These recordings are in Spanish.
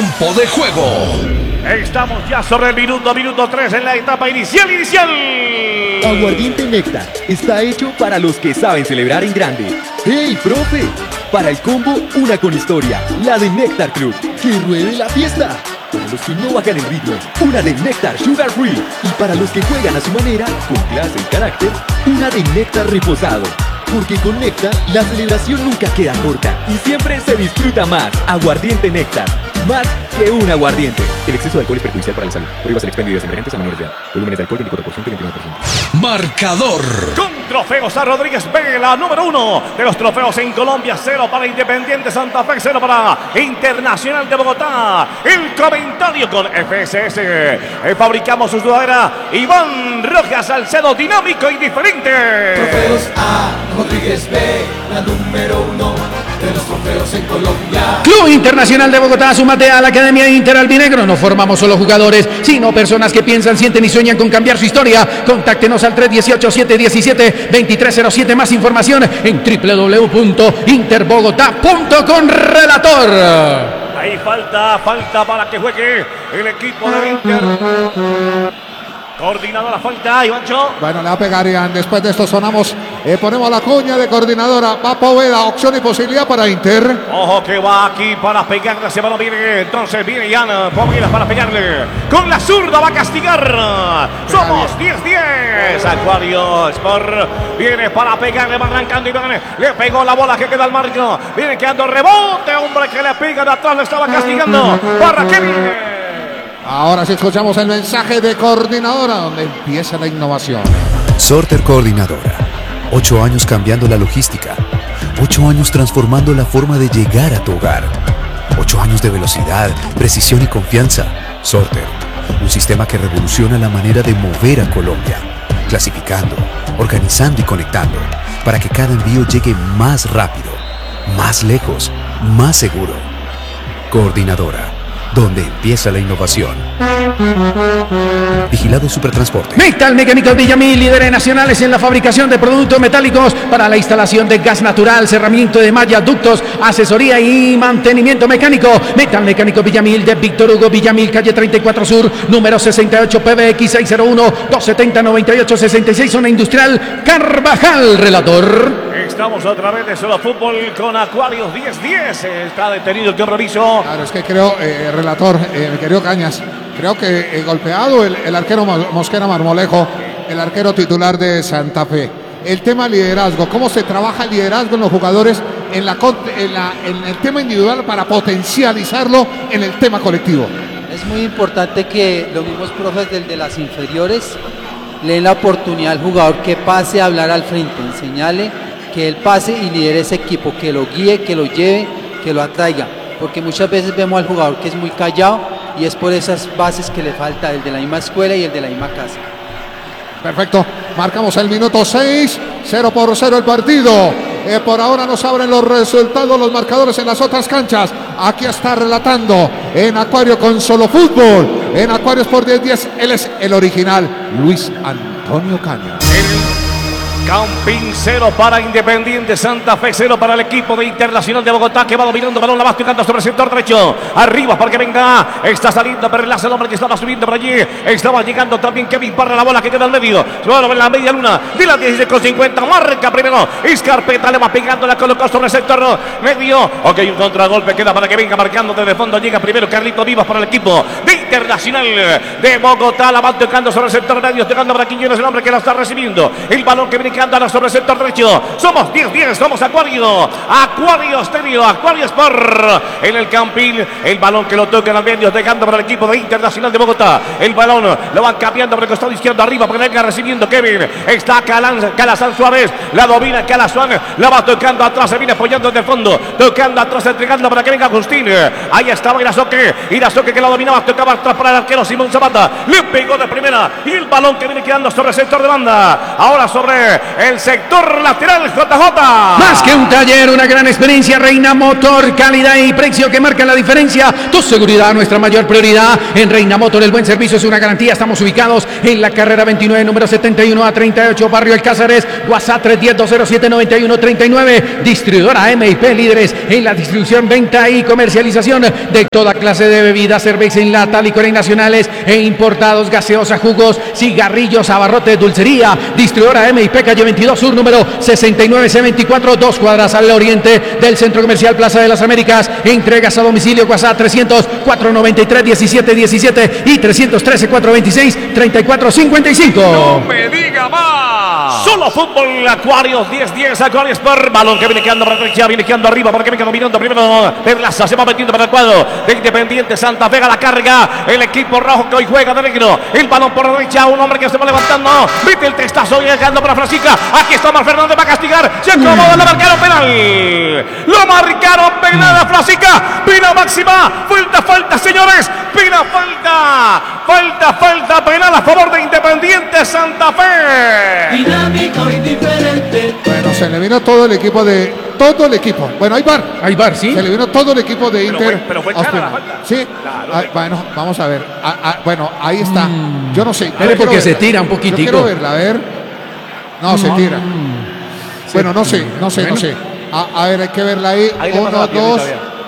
Tiempo de juego. Estamos ya sobre el minuto 3 en la etapa inicial. Aguardiente Néctar está hecho para los que saben celebrar en grande. ¡Hey, profe! Para el combo, una con historia, la de Néctar Club, que ruede la fiesta. Para los que no bajan el ritmo, una de Néctar Sugar Free. Y para los que juegan a su manera, con clase y carácter, una de Néctar Reposado. Porque con Néctar, la celebración nunca queda corta y siempre se disfruta más. Aguardiente Néctar, más que un aguardiente. El exceso de alcohol es perjudicial para la salud. Prohíbas el expendio de emergentes a menores de edad. Volúmenes de alcohol 24% y 29%. Marcador. Con trofeos a Rodríguez Vela, número 1 de los trofeos en Colombia. 0 para Independiente Santa Fe, 0 para Internacional de Bogotá. El comentario con FSS. Fabricamos su sudadera. Iván Rojas Salcedo, dinámico y diferente. Trofeos a Rodríguez Vela, número 1 de los trofeos en Colombia. Club Internacional de Bogotá, súmate a la Academia Inter Albinegro. No formamos solo jugadores, sino personas que piensan, sienten y sueñan con cambiar su historia. Contáctenos al 318-717-2307. Más información en www.interbogotá.com. Relator. Ahí falta para que juegue el equipo de Inter. Coordinadora, falta, Ivancho. Bueno, le va a pegar Ian. Después de esto sonamos, ponemos la cuña de coordinadora. Va Poveda, opción y posibilidad para Inter. Ojo que va aquí para pegarle, se va, viene. Entonces viene Ian Poveda para pegarle. Con la zurda va a castigar. Somos 10-10. Acuario Sport viene para pegarle, va arrancando y le pegó la bola que queda al marco. Viene quedando rebote, hombre que le pega de atrás, le estaba castigando. Para Kevin. Ahora sí escuchamos el mensaje de coordinadora, donde empieza la innovación. Sorter Coordinadora. 8 años cambiando la logística. 8 años transformando la forma de llegar a tu hogar. 8 años de velocidad, precisión y confianza. Sorter. Un sistema que revoluciona la manera de mover a Colombia. Clasificando, organizando y conectando. Para que cada envío llegue más rápido, más lejos, más seguro. Coordinadora. Donde empieza la innovación. Vigilado Supertransporte. Metal Mecánicos Villamil, líderes nacionales en la fabricación de productos metálicos para la instalación de gas natural, cerramiento de malla, ductos, asesoría y mantenimiento mecánico. Metal Mecánicos Villamil de Víctor Hugo Villamil, calle 34 Sur, número 68, PBX 601-270-9866, zona industrial Carvajal. Relator. Estamos otra vez de Solo Fútbol con Acuarios 10-10. Está detenido el compromiso. Claro, es que creo, relator, mi querido Cañas, creo que golpeado el arquero Mosquera Marmolejo, el arquero titular de Santa Fe. El tema liderazgo, cómo se trabaja el liderazgo en los jugadores en el tema individual para potencializarlo en el tema colectivo. Es muy importante que los mismos profes de las inferiores le den la oportunidad al jugador que pase a hablar al frente, enseñarle que él pase y lidere ese equipo, que lo guíe, que lo lleve, que lo atraiga, porque muchas veces vemos al jugador que es muy callado y es por esas bases que le falta el de la misma escuela y el de la misma casa. Perfecto, marcamos el minuto 6, 0-0 el partido. Por ahora nos abren los resultados, los marcadores en las otras canchas. Aquí está relatando en Acuario con Solo Fútbol, en Acuarios por 10-10, él es el original, Luis Antonio Cañas. Campín 0 para Independiente Santa Fe, 0 para el equipo de Internacional de Bogotá, que va dominando balón, la va tocando sobre el sector derecho, arriba para que venga, está saliendo Perlaza, el hombre que estaba subiendo por allí, estaba llegando también Kevin para la bola que queda al medio, solo en la media luna de la 16,50, marca primero, Escarpeta le va pegando, la colocó sobre el sector medio, ok, un contragolpe queda para que venga marcando desde fondo, llega primero Carlito Vivas para el equipo de Internacional de Bogotá, la va tocando sobre el sector medio, tocando para Quiñones, el hombre que la está recibiendo, el balón que viene andar sobre el sector derecho. Somos 10-10, somos Acuario Estéreo, Acuario Sport en el Campín. El balón que lo toca en el medio, dejando para el equipo de Internacional de Bogotá. El balón lo van cambiando por el costado izquierdo arriba, porque venga recibiendo Kevin. Está Calazán Suárez, la domina Calazán, la va tocando atrás, se viene apoyando desde el fondo, tocando atrás, entregando para que venga Agustín. Ahí estaba Irazoque que la dominaba, tocaba atrás para el arquero Simón Zapata. Le pegó de primera y el balón que viene quedando sobre el sector de banda. Ahora sobre el sector lateral, JJ. Más que un taller, una gran experiencia. Reina Motor, calidad y precio que marcan la diferencia. Tu seguridad, nuestra mayor prioridad. En Reina Motor, el buen servicio es una garantía. Estamos ubicados en la carrera 29, número 71 a 38, barrio Alcázares. WhatsApp 310-207-9139. Distribuidora MIP, líderes en la distribución, venta y comercialización de toda clase de bebidas, cerveza en lata, licores nacionales e importados, gaseosa, jugos, cigarrillos, abarrotes, dulcería. Distribuidora MIP, calle 22 Sur, número 69C24, 2 cuadras al oriente del Centro Comercial Plaza de las Américas. Entregas a domicilio, WhatsApp 300-493-1717 y 313-426-3455. No me diga más. Solo fútbol, Acuarios 10-10, Acuarios por balón que viene quedando para la derecha, viene quedando arriba, porque viene dominando primero Perlaza, se va metiendo para el cuadro de Independiente Santa Fe. A la carga el equipo rojo que hoy juega de negro. El balón por la derecha, un hombre que se va levantando, mete el testazo y llegando para Francisca. Aquí está Omar Fernández, va a castigar, se acomoda, la marcaron penal. Lo marcaron penal a Francisca. Pena máxima, falta, señores. Pena falta penal a favor de Independiente Santa Fe. Dinámico y diferente. Bueno, se le vino todo el equipo. Bueno, hay VAR, ¿sí? Se le vino todo el equipo de Inter. Pero fue clara la falta. Sí. Claro. Bueno, vamos a ver. Bueno, ahí está. Yo no sé. Dale, porque se tira un poquitico. Yo quiero verla, a ver. No, se tira. Bueno, no sé. A ver, hay que verla ahí. Ahí 1, 2.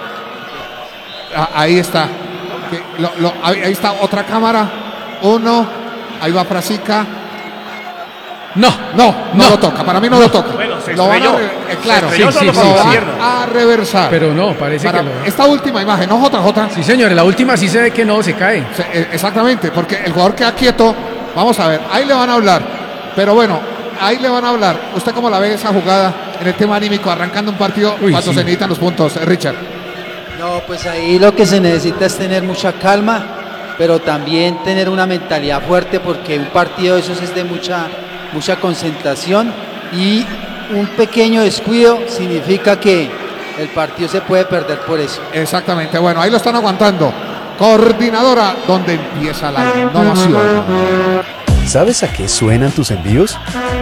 Ahí está. Ahí está otra cámara. 1. Ahí va Frasica. No lo toca. Para mí no lo toca. Bueno, se lo van estrelló. claro, Se estrelló lo van a reversar. Pero no, parece que lo... Esta última imagen, ¿no, JJ? Sí, señor, en la última sí se ve que no se cae. Exactamente, porque el jugador queda quieto. Vamos a ver, ahí le van a hablar. Pero bueno, ahí le van a hablar. ¿Usted cómo la ve esa jugada en el tema anímico, arrancando un partido cuando se necesitan los puntos, Richard? No, pues ahí lo que se necesita es tener mucha calma, pero también tener una mentalidad fuerte, porque un partido de esos es de mucha concentración, y un pequeño descuido significa que el partido se puede perder por eso. Exactamente, bueno, ahí lo están aguantando. Coordinadora, donde empieza la innovación. ¿Sabes a qué suenan tus envíos?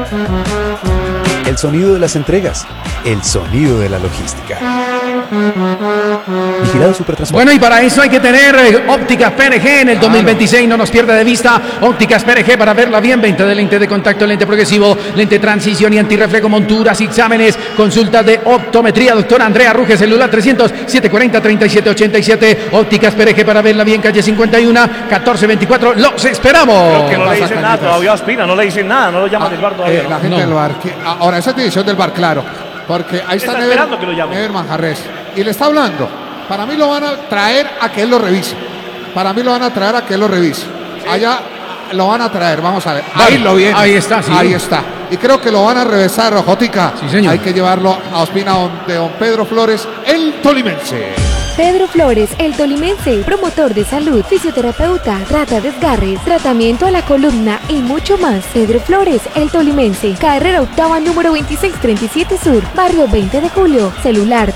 El sonido de las entregas, el sonido de la logística. Vigilado Supertransporte. Bueno, y para eso hay que tener Ópticas PRG en el 2026, no nos pierda de vista. Ópticas PRG para verla bien, venta de lente de contacto, lente progresivo, lente transición y antirreflejo, monturas, exámenes, consulta de optometría. Doctora Andrea Ruge, celular 300-740-3787. Ópticas PRG para verla bien, calle 51, 1424. Los esperamos. Creo que no le dicen nada todavía, Ospina, no le dicen nada, no lo llaman del bar todavía. La gente del bar. Ahora, esa es decisión del bar, claro. Porque ahí está esperando que lo llamen. Never Manjarres. Y le está hablando. Para mí lo van a traer a que él lo revise. Allá lo van a traer, vamos a ver. Ahí lo viene. Ahí está, sí. Ahí está. Y creo que lo van a revesar, Jotica. Sí, señor. Hay que llevarlo a Ospina de don Pedro Flores, el tolimense. Pedro Flores, el tolimense, promotor de salud, fisioterapeuta, trata desgarres, tratamiento a la columna y mucho más. Pedro Flores, el tolimense, carrera octava número 2637 Sur, barrio 20 de Julio, celular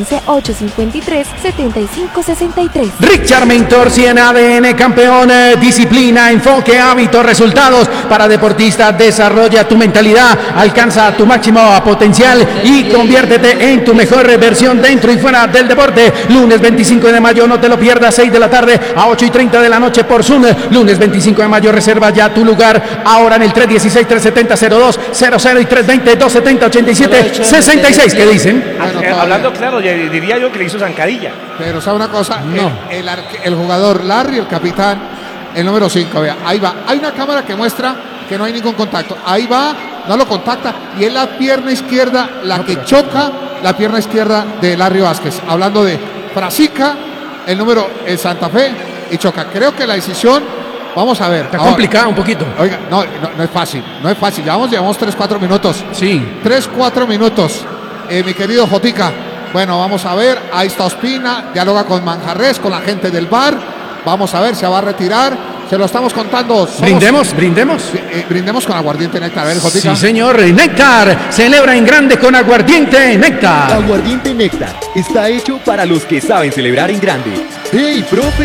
311-853-7563. Richard Mentor, 100 ADN, campeón, disciplina, enfoque, hábitos, resultados para deportistas. Desarrolla tu mentalidad, alcanza tu máximo potencial y conviértete en tu mejor versión dentro y fuera del deporte. Lunes 25 de mayo, no te lo pierdas, 6 de la tarde a 8:30 de la noche por Zoom. Lunes 25 de mayo, reserva ya tu lugar ahora en el 316-370-0200 y 320-270-87-66. ¿Qué dicen? Hablando claro, diría yo que le hizo zancadilla. Pero ¿sabe una cosa? No. El jugador Larry, el capitán, el número 5, vea, ahí va. Hay una cámara que muestra que no hay ningún contacto. Ahí va, no lo contacta, y es la pierna izquierda que choca la pierna izquierda de Larry Vázquez. Hablando de Frasica, el número Santa Fe, y choca. Creo que la decisión, vamos a ver. Está complicada un poquito. Oiga, no es fácil, Llevamos 3-4 minutos. Sí. 3-4 minutos, mi querido Jotica. Bueno, vamos a ver, ahí está Ospina, dialoga con Manjarres, con la gente del bar. Vamos a ver, se va a retirar. Se lo estamos contando. Brindemos. Brindemos con aguardiente Néctar. A ver, Jotica. Sí, señor. Néctar. Celebra en grande con aguardiente Néctar. Aguardiente Néctar está hecho para los que saben celebrar en grande. ¡Hey, profe!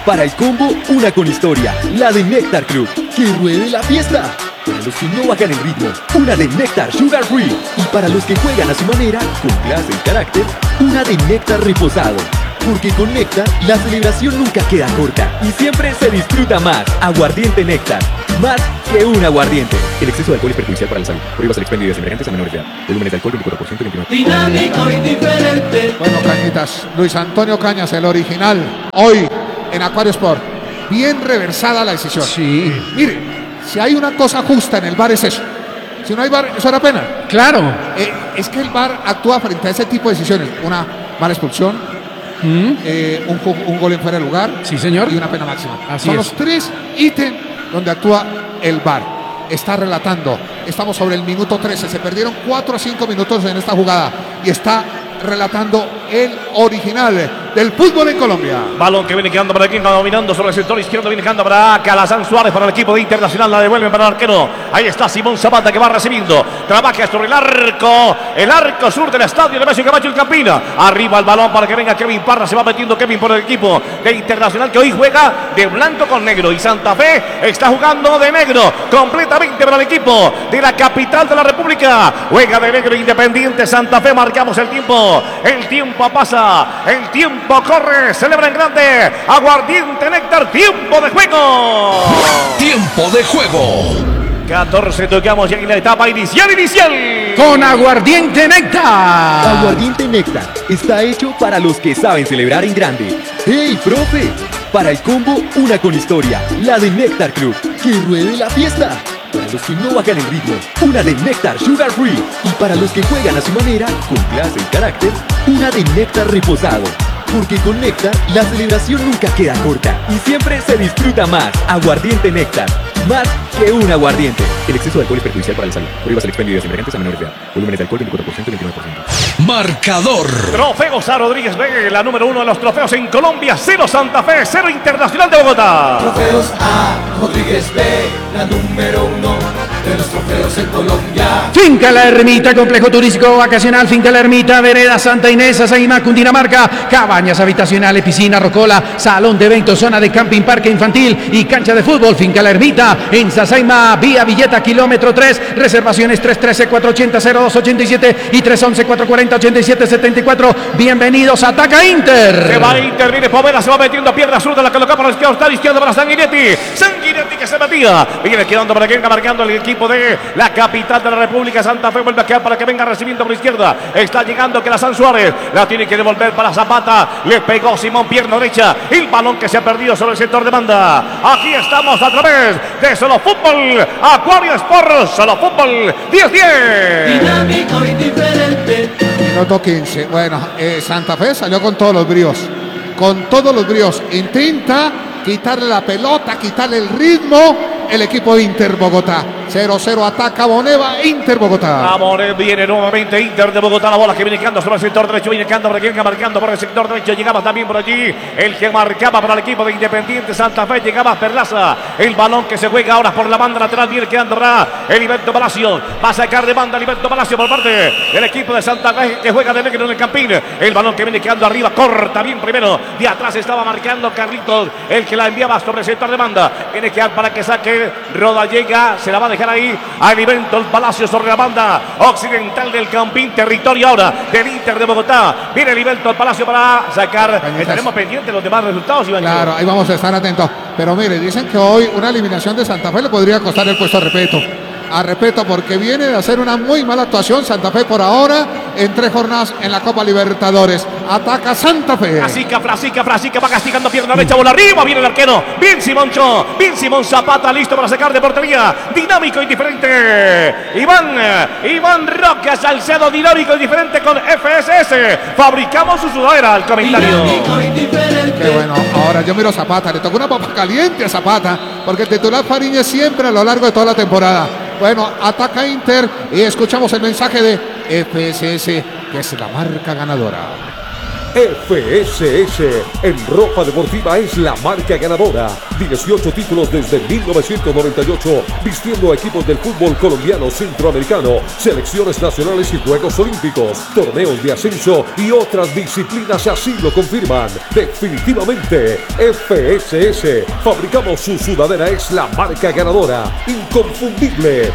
Para el combo, una con historia, la de Nectar Club, que ruede la fiesta. Para los que no bajan el ritmo, una de Nectar Sugar Free. Y para los que juegan a su manera, con clase y carácter, una de Nectar Reposado. Porque con Nectar, la celebración nunca queda corta y siempre se disfruta más. Aguardiente Nectar, más que un aguardiente. El exceso de alcohol es perjudicial para la salud. Prohíbas el expendio de desembriagantes a menores de edad. Volúmenes de alcohol 24% 29%. Dinámico y diferente. Bueno, Cañitas, Luis Antonio Cañas, el original, hoy en Acuario Sport. Bien reversada la decisión. Sí. Mire, si hay una cosa justa en el VAR es eso. Si no hay VAR, eso era pena. Claro. Es que el VAR actúa frente a ese tipo de decisiones. Una mala expulsión, un gol en fuera de lugar, Sí, señor. y una pena máxima. Así Son es. los 3 ítems donde actúa el VAR. Está relatando, estamos sobre el minuto 13, se perdieron 4 a 5 minutos en esta jugada y está relatando el original del fútbol en Colombia. Balón que viene quedando para aquí, dominando sobre el sector izquierdo, viene quedando para Calazán Suárez para el equipo de Internacional, la devuelven para el arquero. Ahí está Simón Zapata que va recibiendo, trabaja sobre el arco sur del estadio de Messi Camacho y Campina. Arriba el balón para que venga Kevin Parra, se va metiendo Kevin por el equipo de Internacional que hoy juega de blanco con negro y Santa Fe está jugando de negro completamente para el equipo de la capital de la República. Juega de negro Independiente Santa Fe, marcamos el tiempo pasa, el tiempo corre, celebra en grande, Aguardiente Néctar, tiempo de juego. Tiempo de juego. 14 tocamos ya en la etapa inicial. Con Aguardiente Néctar. Aguardiente Néctar está hecho para los que saben celebrar en grande. ¡Hey, profe! Para el combo, una con historia, la de Nectar Club, que ruede la fiesta. Para los que no bajan el ritmo, una de Nectar Sugar Free. Y para los que juegan a su manera, con clase y carácter, una de Nectar Reposado. Porque con Nectar, la celebración nunca queda corta y siempre se disfruta más. Aguardiente Néctar, más que un aguardiente. El exceso de alcohol es perjudicial para la salud. Prohíbas el expendio de desembriagantes a menores de edad. Volúmenes de alcohol 24% 29%. Marcador. Trofeos a Rodríguez B, la número 1 de los trofeos en Colombia, 0 Santa Fe, 0 Internacional de Bogotá. Trofeos A, Rodríguez B, la número 1 de los trofeos en Colombia. Finca La Ermita, complejo turístico vacacional, Finca La Ermita, Vereda Santa Inés, Asaima, Cundinamarca, cabañas habitacionales, piscina, rocola, salón de eventos, zona de camping, parque infantil y cancha de fútbol. Finca La Ermita, en Sasaima, vía Villeta, kilómetro 3, reservaciones 313-480-0287 y 311-440-8774. Bienvenidos a Ataca Inter. Se va Inter, viene Poveda, se va metiendo pierna zurda, la coloca por la izquierda para Sanguinetti que se metía, viene quedando para que venga marcando el equipo de la capital de la República. Santa Fe vuelve a quedar para que venga recibiendo por izquierda, está llegando Calazán Suárez, la tiene que devolver para Zapata, le pegó Simón pierna derecha, el balón que se ha perdido sobre el sector de banda. Aquí estamos a través de Solo Fútbol, Acuario Sport, Solo Fútbol 10-10. Dinámico y diferente. Minuto 15. Bueno, Santa Fe salió con todos los bríos. Con todos los bríos. Intenta quitarle la pelota, quitarle el ritmo. El equipo Inter Bogotá. 0-0 ataca Boneva, Inter Bogotá. Amore viene nuevamente Inter de Bogotá, la bola que viene quedando sobre el sector derecho, viene quedando por aquí, marcando por el sector derecho, llegaba también por allí, el que marcaba para el equipo de Independiente Santa Fe, llegaba Perlaza, el balón que se juega ahora por la banda lateral, viene quedando ahora Heriberto Palacio, va a sacar de banda Heriberto Palacio por parte del equipo de Santa Fe, que juega de negro en el campín, el balón que viene quedando arriba, corta bien primero, de atrás estaba marcando Carlitos, el que la enviaba sobre el sector de banda, viene quedando para que saque, Roda llega, se la va a dejar ahí a Heriberto el Palacio sobre la banda occidental del campín, territorio ahora del Inter de Bogotá, viene Heriberto el Palacio para sacar, estaremos pendientes de los demás resultados, Iván. Claro, ahí vamos a estar atentos, pero mire, dicen que hoy una eliminación de Santa Fe le podría costar el puesto a Repeto, porque viene de hacer una muy mala actuación Santa Fe por ahora en 3 jornadas en la Copa Libertadores. Ataca Santa Fe. Frasica, va castigando pierna derecha, bola arriba, viene el arquero, bien Simón Zapata, listo para sacar de portería, dinámico y diferente, Iván Roca Salcedo, dinámico y diferente con FSS, fabricamos su sudadera, al comentario. Dinámico y diferente. Qué bueno, ahora yo miro a Zapata, le tocó una papa caliente a Zapata, porque el titular Fariñez siempre a lo largo de toda la temporada. Bueno, ataca Inter y escuchamos el mensaje de FSS, que es la marca ganadora. FSS en ropa deportiva es la marca ganadora. 18 títulos desde 1998, vistiendo a equipos del fútbol colombiano, centroamericano, selecciones nacionales y Juegos Olímpicos, torneos de ascenso y otras disciplinas así lo confirman. Definitivamente, FSS. Fabricamos su sudadera, es la marca ganadora. Inconfundible.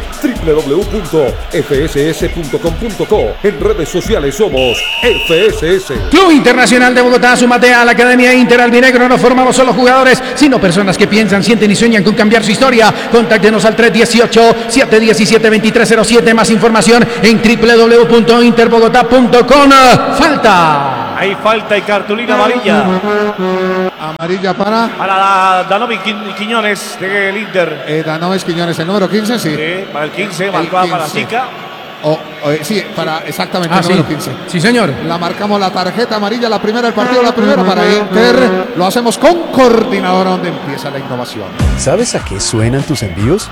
www.fss.com.co. En redes sociales somos FSS. Club Internacional de Bogotá, súmate a la Academia Inter Albinegro. No formamos solo jugadores, sino personas que piensan, sienten y sueñan con cambiar su historia. Contáctenos al 318-717-2307. Más información en www.interbogotá.com. Falta. Hay falta y cartulina amarilla. Amarilla para Danovi Quiñones del Inter. Danovi Quiñones, el número 15, sí. Para el 15, marcada para Sica. Sí, para exactamente el número 15. Sí, señor. La marcamos la tarjeta amarilla, la primera del partido, la primera para Inter. Lo hacemos con coordinadora, donde empieza la innovación. ¿Sabes a qué suenan tus envíos?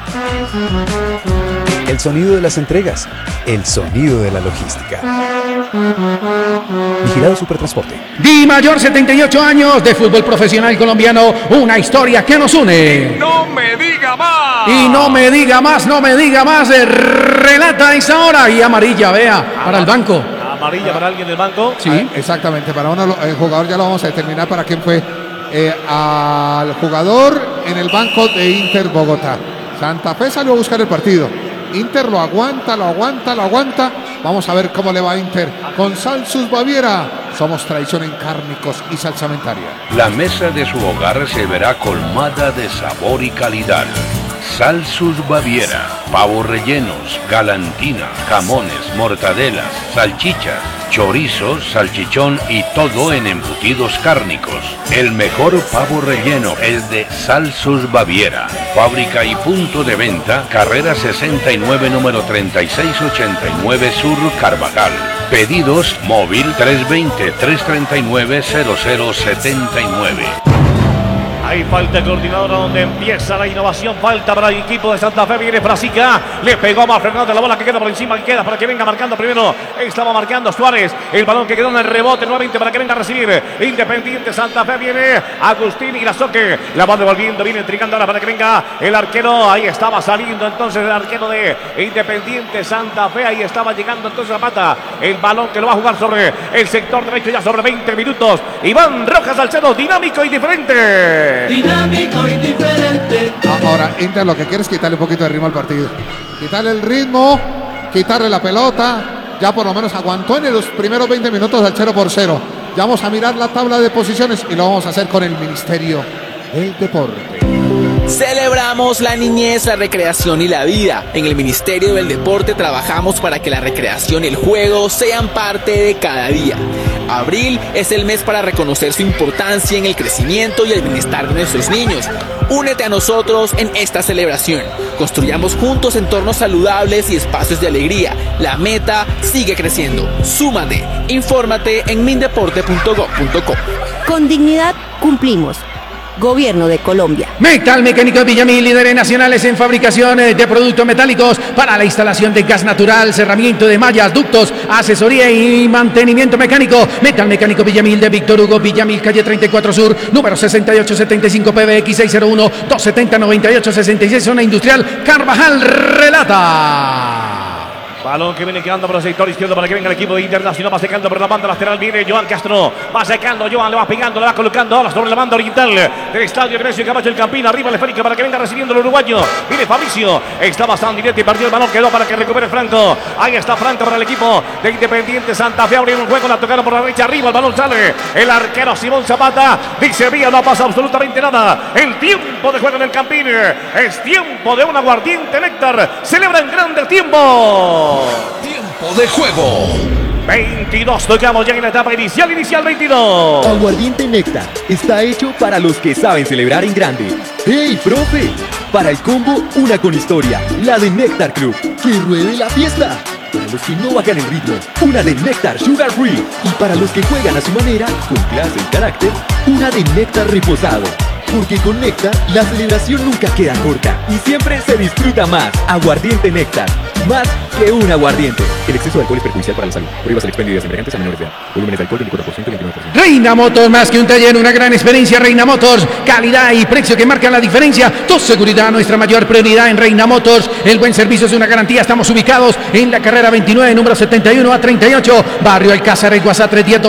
El sonido de las entregas, el sonido de la logística. Vigilado Supertransporte. Di Mayor, 78 años de fútbol profesional colombiano, una historia que nos une. ¡No me diga más! Y no me diga más, no me diga más. Relata esa hora y amarilla, vea, para el banco. Amarilla para alguien del banco. Sí, exactamente. Para el jugador ya lo vamos a determinar para quién fue. Al jugador en el banco de Inter Bogotá. Santa Fe salió a buscar el partido. Inter lo aguanta. Vamos a ver cómo le va a Inter con Salsus Baviera. Somos tradición en cárnicos y salsamentaria. La mesa de su hogar se verá colmada de sabor y calidad. Salsus Baviera, pavos rellenos, galantina, jamones, mortadelas, salchichas, chorizos, salchichón y todo en embutidos cárnicos. El mejor pavo relleno es de Salsus Baviera. Fábrica y punto de venta, carrera 69, número 3689 Sur, Carvajal. Pedidos móvil 320-339-0079. Hay falta coordinadora donde empieza la innovación. Falta para el equipo de Santa Fe. Viene Frasica. Le pegó a Fernández la bola que queda por encima. Y queda para que venga marcando primero. Estaba marcando Suárez. El balón que quedó en el rebote nuevamente para que venga a recibir. Independiente Santa Fe. Viene Agustín Irazoque. La va devolviendo. Viene intrigando ahora para que venga el arquero. Ahí estaba saliendo entonces el arquero de Independiente Santa Fe. Ahí estaba llegando entonces Zapata. El balón que lo va a jugar sobre el sector derecho ya sobre 20 minutos. Iván Rojas Salcedo. Dinámico y diferente. Dinámico y diferente. Ahora Inter lo que quiere es quitarle un poquito de ritmo al partido. Quitarle el ritmo, quitarle la pelota. Ya por lo menos aguantó en los primeros 20 minutos al 0-0. Ya vamos a mirar la tabla de posiciones y lo vamos a hacer con el Ministerio del Deporte. Celebramos la niñez, la recreación y la vida. En el Ministerio del Deporte trabajamos para que la recreación y el juego sean parte de cada día. Abril es el mes para reconocer su importancia en el crecimiento y el bienestar de nuestros niños. Únete a nosotros en esta celebración. Construyamos juntos entornos saludables y espacios de alegría. La meta sigue creciendo. Súmate. Infórmate en mindeporte.gov.co. Con dignidad cumplimos. Gobierno de Colombia. Metal Mecánico Villamil, líderes nacionales en fabricación de productos metálicos para la instalación de gas natural, cerramiento de mallas, ductos, asesoría y mantenimiento mecánico. Metal Mecánico Villamil de Víctor Hugo Villamil, calle 34 Sur, número 6875 PBX 601 270 9866, zona industrial Carvajal. Relata. Balón que viene quedando por el sector izquierdo para que venga el equipo de Internacional. Va secando por la banda lateral. Viene Joan Castro. Va secando. Joan le va pegando. Le va colocando ahora sobre la banda oriental del estadio Nemesio Camacho el Campín. Arriba el esférico para que venga recibiendo el uruguayo. Viene Fabricio. Estaba Sandinetti. Partió el balón. Quedó para que recupere Franco. Ahí está Franco para el equipo de Independiente Santa Fe. Abrieron un juego. La tocaron por la derecha. Arriba el balón sale. El arquero Simón Zapata. Dice vía. No pasa absolutamente nada. El tiempo de juego en el Campín. Es tiempo de un aguardiente néctar. Celebra en grande tiempo. Tiempo de juego. 22, tocamos ya en la etapa inicial 22. Aguardiente Néctar está hecho para los que saben celebrar en grande. ¡Hey, profe! Para el combo, una con historia, la de Néctar Club, que ruede la fiesta. Para los que no bajan el ritmo, una de Néctar Sugar Free. Y para los que juegan a su manera, con clase y carácter, una de Néctar Reposado. Porque con Néctar, la celebración nunca queda corta y siempre se disfruta más. Aguardiente Néctar, más que un aguardiente. El exceso de alcohol es perjudicial para la salud. Prohíbas el expendio de embriagantes a menores de edad. Volúmenes de alcohol del 24% y 29%. Reina Motors, más que un taller, una gran experiencia. Reina Motors, calidad y precio que marcan la diferencia. Tu seguridad, nuestra mayor prioridad en Reina Motors. El buen servicio es una garantía. Estamos ubicados en la carrera 29, número 71 a 38, Barrio Alcázar, el WhatsApp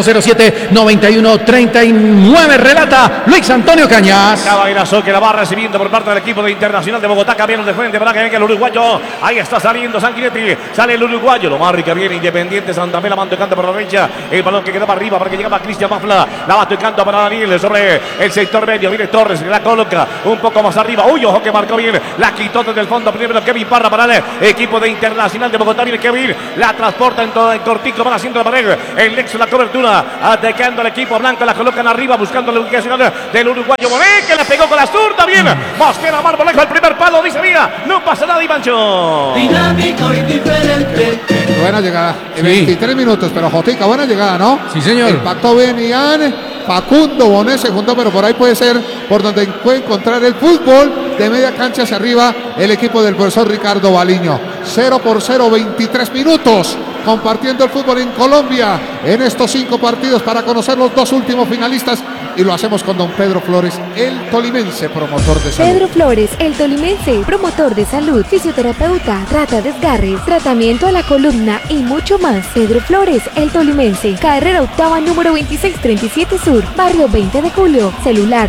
310-207-9139. Relata Luis Antonio Cañas. Caballeroso que la va recibiendo por parte del equipo de Internacional de Bogotá. Cambiaron de frente para que venga el uruguayo. Ahí está saliendo Sanguinetti. Sale el uruguayo. Lo marca bien Independiente Santa Fe. La manda tocando por la derecha. El balón que quedaba arriba para que llegaba Cristian Mafla. La va tocando para Daniel sobre el sector medio. Viene Torres. La coloca un poco más arriba. Uy, ojo que marcó bien. La quitó desde el fondo. Primero Kevin Parra para el equipo de Internacional de Bogotá. Viene Kevin. La transporta en todo en cortico. Van haciendo la pared. El Nexo la cobertura. Atacando al equipo blanco. La colocan arriba. Buscando la ubicación del uruguayo Bonet. Que le pegó con la zurda. Bien. Mosquera Marmolejo. El primer palo. Dice mira. No pasa nada, Ivancho. Dinámico y diferente. Buena llegada, en 23 minutos, pero Jotica, buena llegada, ¿no? Sí, señor. Impactó bien Ian, Facundo Bonet se juntó, pero por ahí puede ser por donde puede encontrar el fútbol de media cancha hacia arriba el equipo del profesor Ricardo Baliño. 0-0, 23 minutos, compartiendo el fútbol en Colombia en estos 5 partidos para conocer los 2 últimos finalistas. Y lo hacemos con don Pedro Flores, el tolimense promotor de salud. Pedro Flores, el tolimense promotor de salud, fisioterapeuta, trata desgarres, tratamiento a la columna y mucho más. Pedro Flores, el tolimense, carrera octava número 2637 Sur, barrio 20 de Julio, celular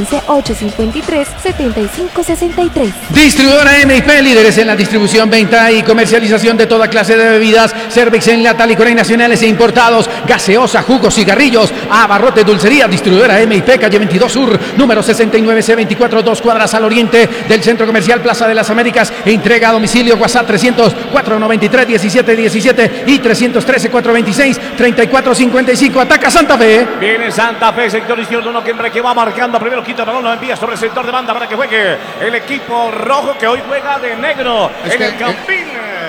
311-853-7563. Distribuidora MIP, líderes en la distribución, venta y comercialización de toda clase de bebidas, Cervex en lata, licores nacionales e importados, gaseosa, jugos, cigarrillos, abarrotes, dulcería. Distribuidora MIP, calle 22 Sur, número 69C24, 2 cuadras al oriente del Centro Comercial Plaza de las Américas. Entrega a domicilio, WhatsApp 300-493-1717 y 313-426-3455. Ataca Santa Fe. Viene Santa Fe, sector izquierdo, uno que va marcando. Primero quita el balón, lo envía sobre el sector de banda para que juegue el equipo rojo que hoy juega de negro en el Campín.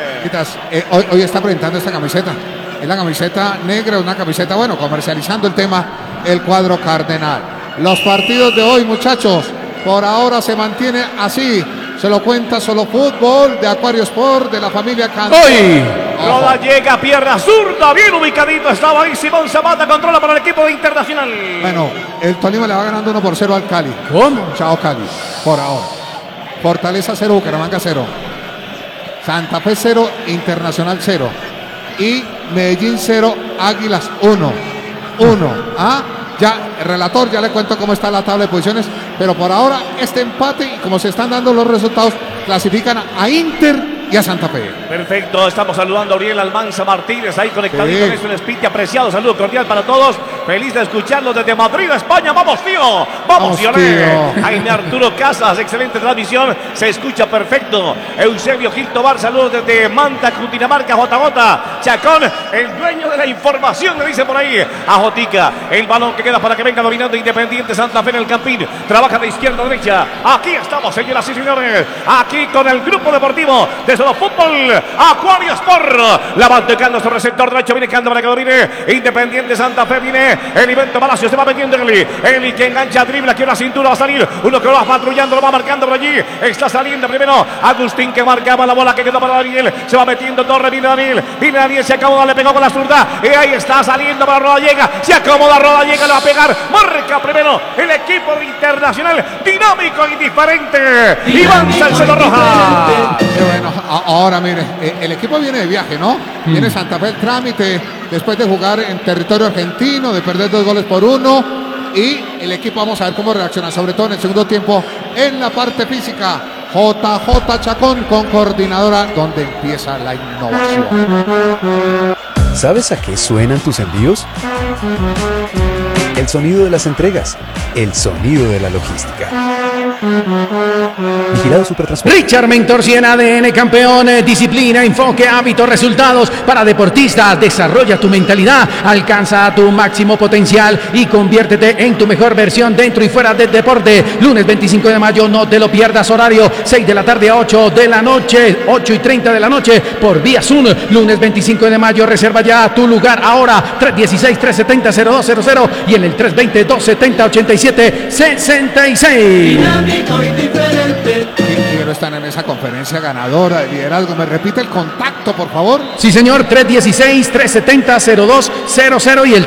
Hoy está presentando esta camiseta. Es la camiseta negra, una camiseta, bueno, comercializando el tema, el cuadro cardenal. Los partidos de hoy, muchachos, por ahora se mantiene así. Se lo cuenta Solo Fútbol, de Acuario Sport, de la familia Cantón. ¡Hoy! Roda llega, pierna zurda, bien ubicadito. Estaba ahí Simón Zapata, controla para el equipo de Internacional. Bueno, el Tolima le va ganando 1-0 al Cali. ¿Cómo? Chao Cali, por ahora. Fortaleza 0, Bucaramanga 0. Santa Fe 0, Internacional 0. Y Medellín 0, Águilas 1. Ya, el relator, ya le cuento cómo está la tabla de posiciones, pero por ahora este empate y como se están dando los resultados, clasifican a Inter y a Santa Fe. Perfecto, estamos saludando a Uriel Almanza Martínez, ahí conectadito en este Spiti, apreciado, saludo cordial para todos, feliz de escucharlos desde Madrid, España, vamos tío, vamos tío. Jaime Arturo Casas, excelente transmisión, se escucha perfecto. Eusebio Gil Tobar, saludos desde Manta, Cundinamarca, JJ Chacón, el dueño de la información, le dice por ahí a Jotica, el balón que queda para que venga dominando Independiente Santa Fe en el Campín, trabaja de izquierda a derecha, aquí estamos señoras y señores, aquí con el grupo deportivo de Solo Fútbol, Acuario Sport, la van tocando sobre el sector derecho, viene quedando para que domine Independiente Santa Fe, viene el Ibento Palacio, se va metiendo Eli que engancha, dribla, que una cintura va a salir, uno que lo va patrullando, lo va marcando por allí, está saliendo primero Agustín que marcaba la bola que quedó para Daniel, se va metiendo Torre, viene Daniel, se acomoda, le pegó con la zurda, y ahí está saliendo para Rodallega, se acomoda Rodallega, le va a pegar, marca primero el equipo de Internacional, dinámico y diferente, Iván Salcedo Roja. Qué bueno, ahora mire, el equipo viene de viaje, ¿no? Viene Santa Fe el trámite, después de jugar en territorio argentino, de perder 2-1, y el equipo vamos a ver cómo reacciona, sobre todo en el segundo tiempo, en la parte física. JJ Chacón con coordinadora, donde empieza la innovación. ¿Sabes a qué suenan tus envíos? El sonido de las entregas, el sonido de la logística. Vigilado Supertransporte. Richard Mentor 100 ADN campeón, disciplina, enfoque, hábitos, resultados para deportistas. Desarrolla tu mentalidad, alcanza tu máximo potencial y conviértete en tu mejor versión dentro y fuera del deporte. Lunes 25 de mayo, no te lo pierdas, horario 6 de la tarde a 8 de la noche, 8:30 de la noche por vía Zoom. Lunes 25 de mayo, reserva ya tu lugar ahora, 316-370-0200 y en el 320-270-87-66. Dinámico y diferente. Quiero están en esa conferencia ganadora de liderazgo. ¿Me repite el contacto, por favor? Sí, señor, 316-370-0200 y el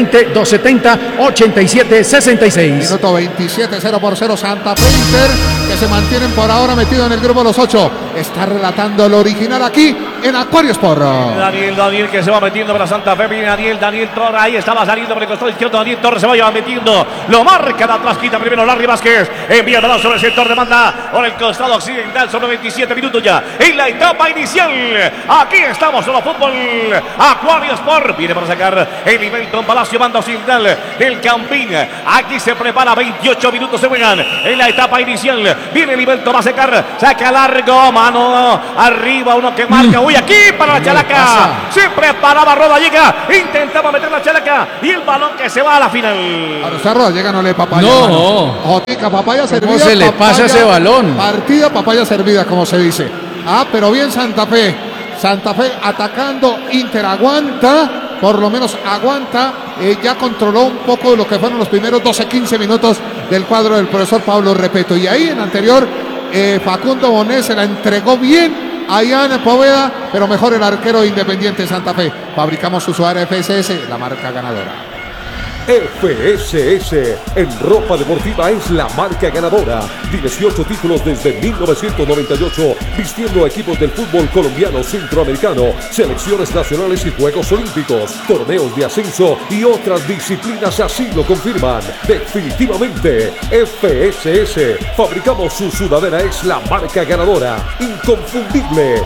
320-270-8766. Minuto 27, 0-0 Santa Fe Inter, que se mantienen por ahora metido en el grupo de los 8. Está relatando el original aquí en Aquario Sport. Daniel que se va metiendo para Santa Fe. Viene Daniel Torres. Ahí estaba saliendo por el costado izquierdo. Daniel Torres se va metiendo. Lo marca de atrás. Quita primero Larry Vázquez. Envía el balón sobre el sector de banda. Por el costado occidental. Son 27 minutos ya. En la etapa inicial. Aquí estamos. Solo fútbol. Aquario Sport. Viene para sacar el nivel con Palacio. Banda occidental del Campín. Aquí se prepara. 28 minutos se juegan. En la etapa inicial. Viene el nivel. Va a sacar. Saca largo. Mano arriba. Uno que marca. Uy, aquí para la Chalaca. Se preparaba Rodallega. Intentaba meter la Chalaca. Y el balón que se va a la final. A nuestra Rodallega no le papaya. No. Jotica, papaya servida. ¿Cómo se le pasa ese balón? Partida, papaya servida, como se dice. Pero bien Santa Fe. Santa Fe atacando. Inter aguanta. Por lo menos aguanta. Ya controló un poco de lo que fueron los primeros 12-15 minutos del cuadro del profesor Pablo Repeto. Y ahí en anterior, Facundo Bonet se la entregó bien a Ian Poveda, pero mejor el arquero Independiente Santa Fe. Fabricamos Usuario FSS, la marca ganadora. FSS en ropa deportiva es la marca ganadora. 18 títulos desde 1998, vistiendo equipos del fútbol colombiano, centroamericano, selecciones nacionales y Juegos Olímpicos, torneos de ascenso y otras disciplinas así lo confirman. Definitivamente, FSS. Fabricamos su sudadera, es la marca ganadora. Inconfundible.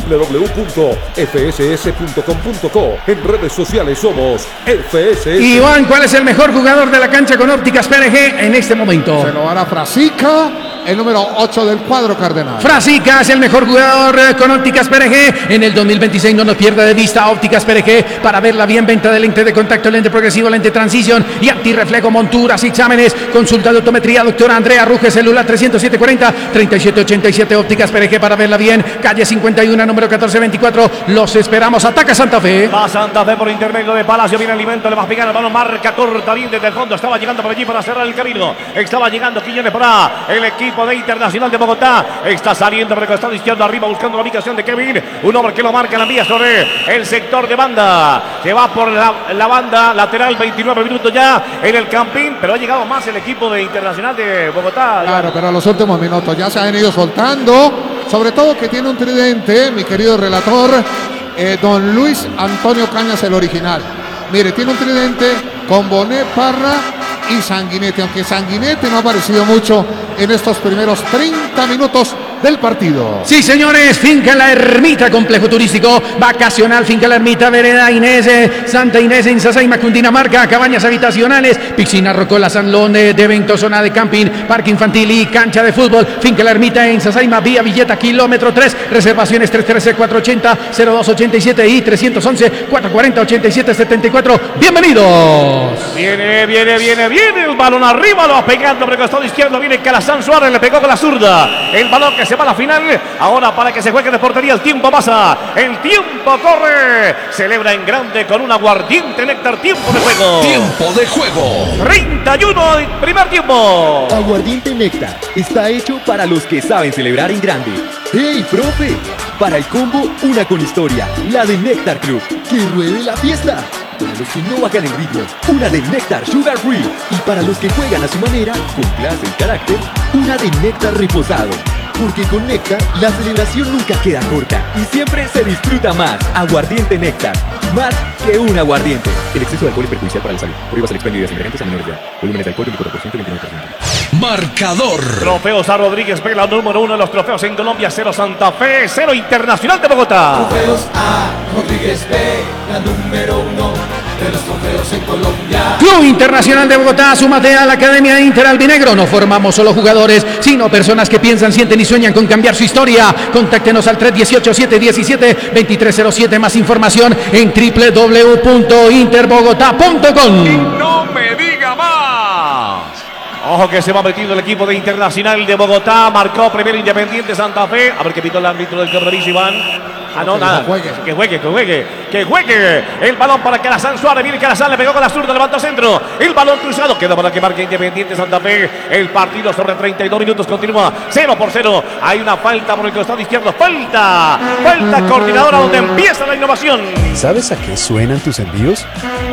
www.fss.com.co. En redes sociales somos FSS. Iván, ¿cuál es el mejor jugador de la cancha con ópticas PRG en este momento? Se lo hará Frasica, el número 8 del cuadro cardenal. Frasica es el mejor jugador con ópticas PRG en el 2026. No nos pierda de vista ópticas PRG para verla bien. Venta de lente de contacto, lente progresivo, lente transición y antirreflejo, monturas y exámenes. Consulta de optometría, doctora Andrea Ruge, celular 307-40-3787. Ópticas PRG para verla bien. Calle 51, número 1424. Los esperamos. Ataca Santa Fe. Va Santa Fe por intermedio de Palacio. Viene Alimento, le va a pegar el balón. Marca corta bien desde el fondo. Estaba llegando por allí para cerrar el camino. Estaba llegando Quiñones para el equipo de Internacional de Bogotá. Está saliendo por el costado izquierdo arriba buscando la ubicación de Kevin. Un hombre que lo marca en la vía sobre el sector de banda. Se va por la banda lateral. 29 minutos ya en el Campín. Pero ha llegado más el equipo de Internacional de Bogotá. Claro, pero a los últimos minutos ya se han ido soltando. Sobre todo que tiene un tridente, mi querido relator, don Luis Antonio Cañas, el original. Mire, tiene un tridente con Bonet, Parra y Sanguinetti, aunque Sanguinetti no ha aparecido mucho en estos primeros 30 minutos del partido. Sí, señores, Finca La Ermita, complejo turístico vacacional, Finca La Ermita, Vereda Inés, Santa Inés en Sasaima, Cundinamarca, cabañas habitacionales, piscina Rocola, salón de eventos, zona de camping, parque infantil y cancha de fútbol. Finca La Ermita en Sasaima, vía Villeta, kilómetro 3, reservaciones 313-480-0287 y 311-440-8774. ¡Bienvenidos! Viene el balón arriba, lo va pegando por el costado izquierdo, viene Calazán Suárez, le pegó con la zurda, el balón que se va a la final, ahora para que se juegue de portería, el tiempo pasa, el tiempo corre, celebra en grande con un aguardiente Néctar, tiempo de juego. Tiempo de juego. 31, primer tiempo. Aguardiente Néctar está hecho para los que saben celebrar en grande. ¡Hey, profe! Para el combo, una con historia, la de Néctar Club, que ruede la fiesta. Para los que no bajan el ritmo, una de Néctar Sugar Free. Y para los que juegan a su manera, con clase y carácter, una de Néctar Reposado. Porque con Néctar, la celebración nunca queda corta y siempre se disfruta más. Aguardiente Néctar, más que un aguardiente. El exceso de alcohol es perjudicial para la salud. Prohíbas el expendio de ingredientes a menores de edad. Volúmenes de alcohol 24%, 29%. Marcador. Trofeos a Rodríguez Vela, número 1 de los trofeos en Colombia. 0 Santa Fe, 0 Internacional de Bogotá. Trofeos a Rodríguez Vela, número 1 de los trofeos en Colombia. Club Internacional de Bogotá, súmate a la Academia Inter Albinegro. No formamos solo jugadores, sino personas que piensan, sienten y sueñan con cambiar su historia. Contáctenos al 318-717-2307. Más información en www.interbogotá.com. No me diga más. Ojo que se va metiendo el equipo de Internacional de Bogotá. Marcó primero Independiente Santa Fe. A ver qué pitó el árbitro del compromiso, Iván. Ah, no, nada. Que juegue. El balón para Calazán Suárez. Viene Calazán, le pegó con la zurda, levantó centro. El balón cruzado. Queda para que marque Independiente Santa Fe. El partido sobre 32 minutos continúa 0-0. Hay una falta por el costado izquierdo. Falta coordinadora donde empieza la innovación. ¿Sabes a qué suenan tus envíos?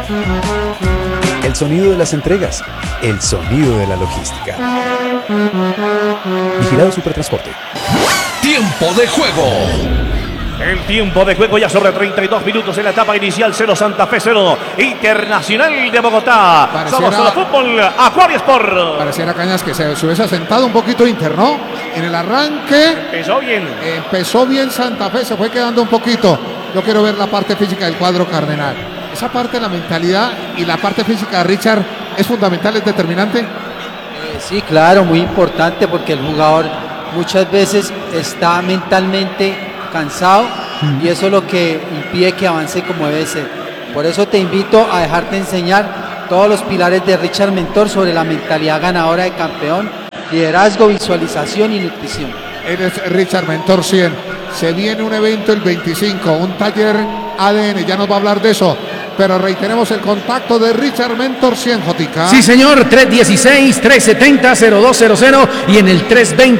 El sonido de las entregas, el sonido de la logística. Vigilado Supertransporte. Tiempo de juego. El tiempo de juego ya sobre 32 minutos en la etapa inicial. 0 Santa Fe, 0 Internacional de Bogotá. Somos solo fútbol, Aquario Sport. Pareciera, Cañas, que se hubiese asentado un poquito Inter, ¿no? En el arranque. Empezó bien Santa Fe, se fue quedando un poquito. Yo quiero ver la parte física del cuadro cardenal. Esa parte de la mentalidad y la parte física de Richard es fundamental, es determinante. Sí, claro, muy importante porque el jugador muchas veces está mentalmente cansado y eso es lo que impide que avance como debe ser. Por eso te invito a dejarte enseñar todos los pilares de Richard Mentor sobre la mentalidad ganadora de campeón, liderazgo, visualización y nutrición. Eres Richard Mentor 100. Se viene un evento el 25, un taller ADN, ya nos va a hablar de eso. Pero reiteremos el contacto de Richard Mentor 100, Jotica. Sí, señor, 316-370-0200 y en el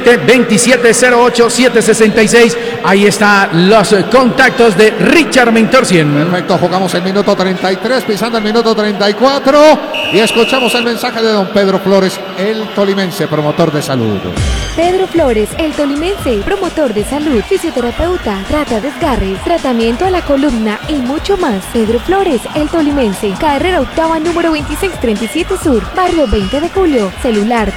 320-2708-766. Ahí están los contactos de Richard Mentor 100. Perfecto, jugamos el minuto 33, pisando el minuto 34 y escuchamos el mensaje de don Pedro Flores, el tolimense, promotor de salud. Pedro Flores, el tolimense, promotor de salud, fisioterapeuta, trata desgarres, tratamiento a la columna y mucho más. Pedro Flores, el tolimense, carrera octava número 2637 Sur, barrio 20 de Julio, celular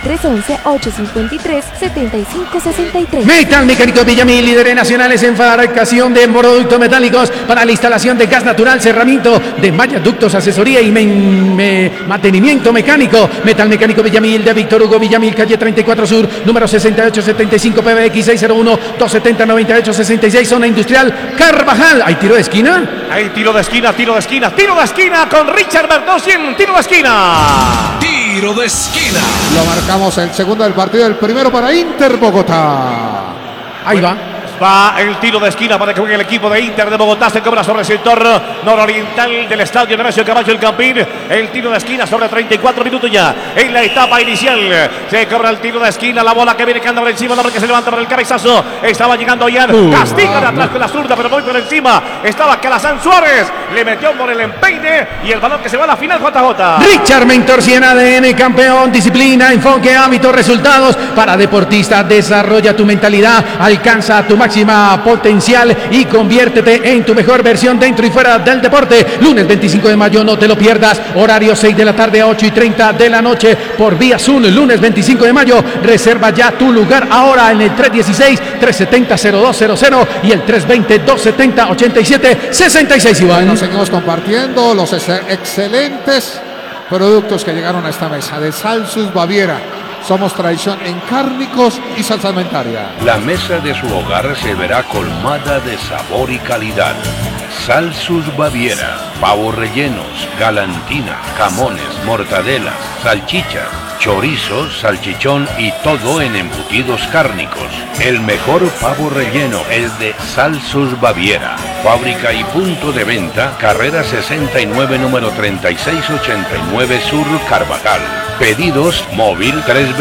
311-853-7563. Metal Mecánico Villamil, líderes nacionales en fabricación de productos metálicos para la instalación de gas natural, cerramiento de malla, ductos, asesoría y mantenimiento mecánico. Metal Mecánico Villamil de Víctor Hugo Villamil, calle 34 Sur, número 6875 PBX 601-270-9866, zona industrial Carvajal. ¿Hay tiro de esquina? Hay tiro de esquina con Richard Mentor 100, tiro de esquina. Tiro de esquina. Lo marcamos el segundo del partido, el primero para Inter Bogotá. Ahí va. Va el tiro de esquina para que juegue el equipo de Inter de Bogotá. Se cobra sobre el sector nororiental del estadio Nemesio Camacho El Campín. El tiro de esquina sobre 34 minutos ya en la etapa inicial. Se cobra el tiro de esquina. La bola que viene, que anda por encima. El hombre que se levanta por el cabezazo. Estaba llegando Ian. Castiga de atrás con la zurda, pero muy por encima. Estaba Calazán Suárez. Le metió por el empeine y el balón que se va a la final, JJ. Richard Mentor 100 ADN, campeón, disciplina, enfoque, hábitos, resultados. Para deportistas, desarrolla tu mentalidad. Alcanza tu máxima potencial y conviértete en tu mejor versión dentro y fuera del deporte. Lunes 25 de mayo, no te lo pierdas. Horario 6 de la tarde a 8:30 de la noche por vía Zoom. Lunes 25 de mayo. Reserva ya tu lugar ahora en el 316-370-0200 y el 320-270-8766, Iván. Nos seguimos compartiendo los excelentes productos que llegaron a esta mesa de Salsus Baviera. Somos tradición en cárnicos y salsa alimentaria. La mesa de su hogar se verá colmada de sabor y calidad. Salsus Baviera, pavos rellenos, galantina, jamones, mortadelas, salchichas, chorizo, salchichón y todo en embutidos cárnicos. El mejor pavo relleno es de Salsus Baviera. Fábrica y punto de venta, carrera 69, número 3689 Sur, Carvajal. Pedidos móvil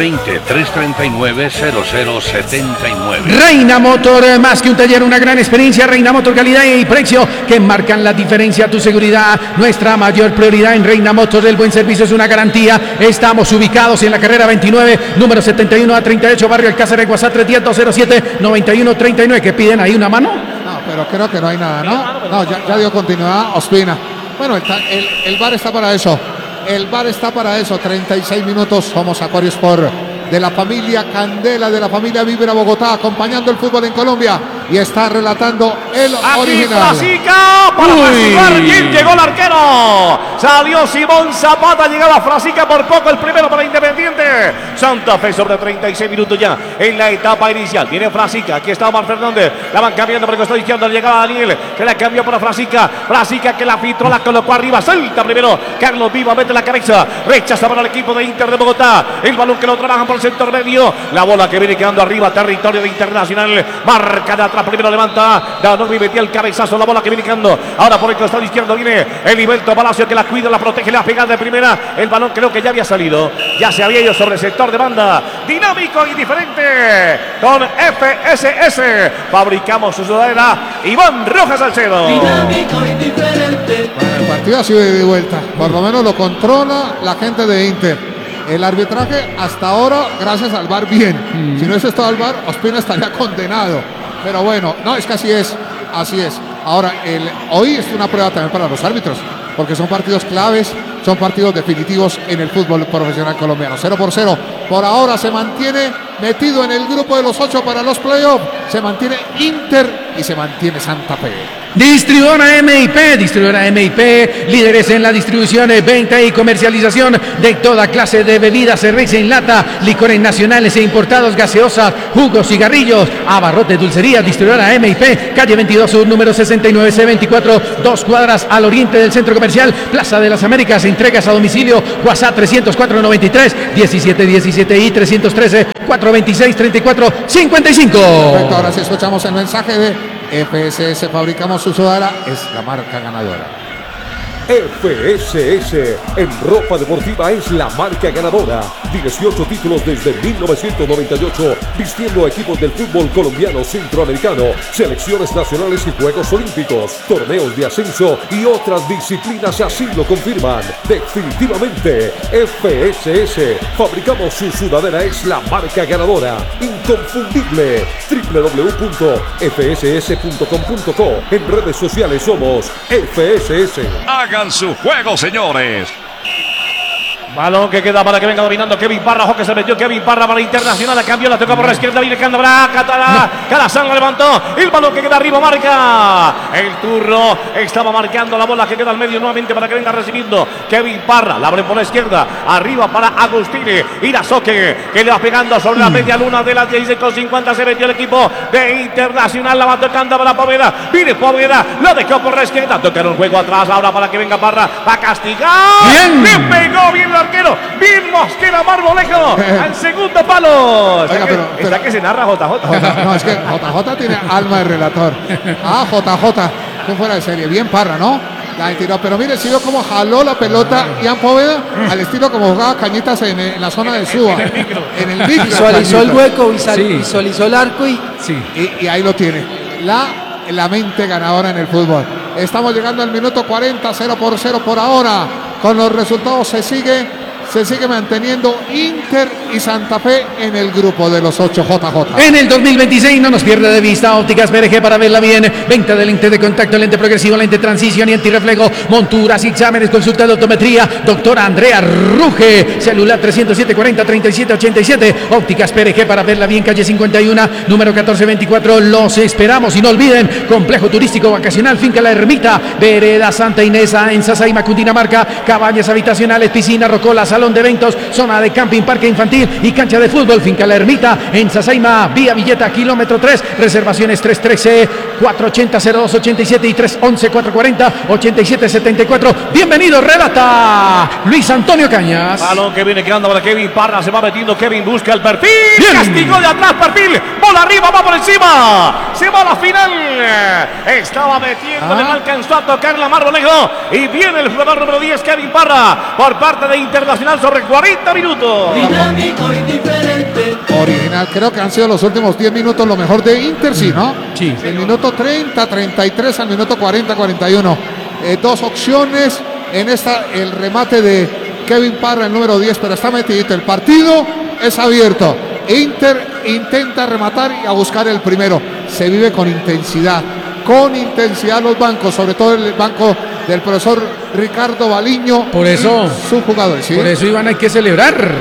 320-339-0079. Reina Motor, más que un taller, una gran experiencia. Reina Motor, calidad y precio que marcan la diferencia. Tu seguridad, nuestra mayor prioridad en Reina Motor. El buen servicio es una garantía. Estamos ubicados en la carrera 29, número 71 a 38, barrio Alcázar de Guasá, 310-207-9139. ¿Qué piden ahí, una mano? No, pero creo que no hay nada, ¿no? No, ya dio continuidad Ospina. Bueno, el bar está para eso. El bar está para eso. 36 minutos. Somos Aquario Sport de la familia Candela, de la familia Vibra Bogotá, acompañando el fútbol en Colombia. y está relatando el Aquí original. Frasica para Frasicar. Bien llegó el arquero. Salió Simón Zapata. Llegaba Frasica por poco. El primero para Independiente Santa Fe sobre 36 minutos ya en la etapa inicial. Viene Frasica. Aquí está Omar Fernández. La van cambiando por el costado izquierdo. Llegaba Daniel. Que la cambió para Frasica. Frasica que la filtró, la colocó arriba. Salta primero. Carlos Viva mete la cabeza. Rechaza para el equipo de Inter de Bogotá. El balón que lo trabajan por el sector medio. La bola que viene quedando arriba. Territorio de Internacional. Marca de atrás. Primero levanta. Danubio metía el cabezazo. La bola que viene quedando. Ahora por el costado izquierdo viene Heriberto Palacio que la cuida, la protege, la pega de primera. El balón creo que ya había salido. Ya se había ido sobre el sector de banda. Dinámico y diferente. Con FSS. Fabricamos su sudadera. Iván Rojas Salcedo. Dinámico y diferente. Bueno, el partido ha sido de ida y vuelta. Por lo menos lo controla la gente de Inter. El arbitraje hasta ahora, gracias al VAR, bien. Si no hubiese estado el VAR, Ospina estaría condenado. Pero bueno, no, es que así es. Así es. Ahora, hoy es una prueba también para los árbitros, porque son partidos claves, son partidos definitivos en el fútbol profesional colombiano. 0-0. Por ahora se mantiene metido en el grupo de los 8 para los playoffs. Se mantiene Inter y se mantiene Santa Fe. Distribuidora MIP, líderes en la distribución, venta y comercialización de toda clase de bebidas, cerveza en lata, licores nacionales e importados, gaseosas, jugos, cigarrillos, abarrotes, dulcerías. Distribuidora MIP, calle 22 Sur, número 69C24, 2 cuadras al oriente del Centro Comercial Plaza de las Américas. Entregas a domicilio, WhatsApp 304-93-1717 y 313-426-3455. Perfecto, ahora sí escuchamos el mensaje de FSS. Fabricamos su sudadera, es la marca ganadora. FSS en ropa deportiva es la marca ganadora. 18 títulos desde 1998, vistiendo a equipos del fútbol colombiano, centroamericano, selecciones nacionales y Juegos Olímpicos, torneos de ascenso y otras disciplinas así lo confirman. Definitivamente, FSS, fabricamos su sudadera, es la marca ganadora. Inconfundible. www.fss.com.co. En redes sociales somos FSS. Hagan su juego, señores. Balón que queda para que venga dominando Kevin Parra. Ojo que se metió Kevin Parra para Internacional. La cambió, la toca por la izquierda. Viene Candabra. Calazán la levantó. El balón que queda arriba marca. El turno estaba marcando la bola que queda al medio nuevamente para que venga recibiendo Kevin Parra. La abre por la izquierda. Arriba para Agustini. Irazoque que le va pegando sobre la media luna de las 16:50. Se metió el equipo de Internacional. La va tocando para Poveda. Viene Poveda. Lo dejó por la izquierda. Tocaron un juego atrás ahora para que venga Parra. Va a castigar. Bien. Le pegó bien el arquero. Bien Mosquera Marmolejo. Al segundo palo. Está que se narra JJ. No, es que JJ tiene alma de relator. Ah, JJ. Que fuera de serie. Bien Parra, ¿no? La tiró, pero mire, si vio cómo jaló la pelota Ian Poveda al estilo como jugaba Cañitas en la zona de Suba. En el micro. Visualizó el hueco, visualizó el arco y ahí lo tiene. La mente ganadora en el fútbol. Estamos llegando al minuto 40, 0-0 por ahora. Con los resultados se sigue manteniendo Inter y Santa Fe en el grupo de los 8. JJ. En el 2026 no nos pierde de vista Ópticas PRG para verla bien. Venta de lente de contacto, lente progresivo, lente transición y antirreflejo, monturas, exámenes, consulta de optometría. Doctora Andrea Ruge, celular 307-40-37-87. Ópticas PRG para verla bien, calle 51, número 1424. Los esperamos y no olviden, complejo turístico vacacional Finca La Ermita, vereda Santa Inés en Sasaima, Cundinamarca. Cabañas habitacionales, piscina, rocola, salón de eventos, zona de camping, parque infantil y cancha de fútbol. Finca La Ermita en Sasaima, vía Villeta, kilómetro 3. Reservaciones 313-480-0287 y 311-440-8774. Bienvenido, relata Luis Antonio Cañas. Balón que viene quedando para Kevin Parra. Se va metiendo Kevin, busca el perfil. Bien. Castigó de atrás, perfil. Bola arriba, va por encima. Se va a la final. Estaba metiendo, no alcanzó a tocar la Marmolejo. Y viene el jugador número 10, Kevin Parra, por parte de Internacional sobre 40 minutos. Dinámico y diferente. Original, creo que han sido los últimos 10 minutos lo mejor de Inter, sí, ¿no? Sí. El minuto 30, 33 al minuto 40, 41. Dos opciones en esta, el remate de Kevin Parra, el número 10, pero está metidito. El partido es abierto. Inter intenta rematar y a buscar el primero. Se vive con intensidad los bancos, sobre todo el banco del profesor Ricardo Baliño. Por eso, sus jugadores, ¿sí? Por eso, Iván, hay que celebrar.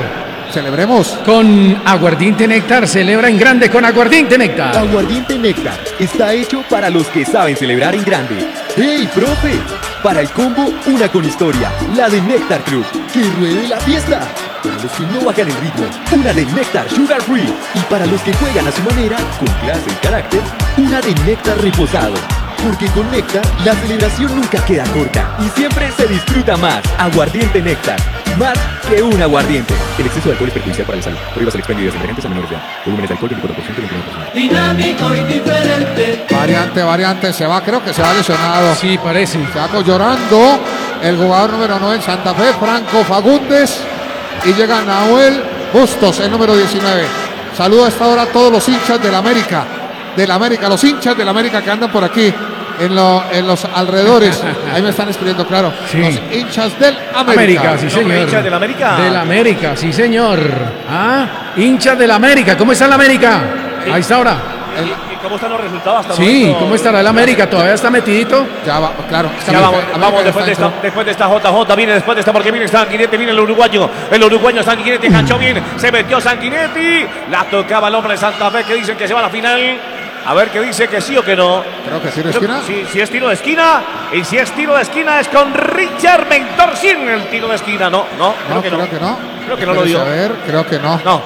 Celebremos. Con Aguardiente Néctar, celebra en grande con Aguardiente Néctar. Aguardiente Néctar está hecho para los que saben celebrar en grande. ¡Hey, profe! Para el combo, una con historia, la de Néctar Club, que ruede la fiesta. Para los que no bajan el ritmo, una de Néctar Sugar Free. Y para los que juegan a su manera, con clase y carácter, una de Néctar Reposado. Porque con Néctar, la celebración nunca queda corta y siempre se disfruta más. Aguardiente Néctar, más que un aguardiente. El exceso de alcohol es perjudicial para la salud. Prohíbas el expendio de detergentes a menores de edad. Volúmenes de alcohol 24%, 29%. Dinámico y diferente. Variante, se va, creo que se va lesionado. Sí, parece. Se va llorando el jugador número 9 en Santa Fe, Franco Fagundes. Y llega Nahuel Bustos, el número 19. Saludo a esta hora a todos los hinchas del América. Los hinchas del América que andan por aquí. En los alrededores, ahí me están escribiendo, claro. Sí. Los hinchas del América. Sí, señor. ¿Hinchas del América? Del América, sí, señor. Hinchas del América. ¿Cómo está el América? Ahí está ahora. ¿Y cómo están los resultados hasta Sí, momento? ¿cómo estará el América? ¿Todavía está metidito? Ya va, claro. Ya vamos después de esta JJ, viene después de esta porque viene Sanguinetti, viene el uruguayo Sanguinetti, enganchó bien, se metió Sanguinetti, la tocaba el hombre de Santa Fe que dicen que se va a la final. A ver qué dice, que sí o que no. Creo que tiro de esquina. Sí, si es tiro de esquina. Y si es tiro de esquina es con Richard Mentorcín el tiro de esquina. No, creo que no. Creo que no lo dio. A ver, creo que no. No.